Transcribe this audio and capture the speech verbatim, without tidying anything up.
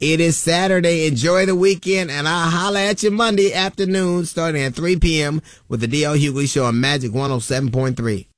It is Saturday. Enjoy the weekend, and I'll holler at you Monday afternoon starting at three p.m. with the D L. Hughley Show on Magic one oh seven point three.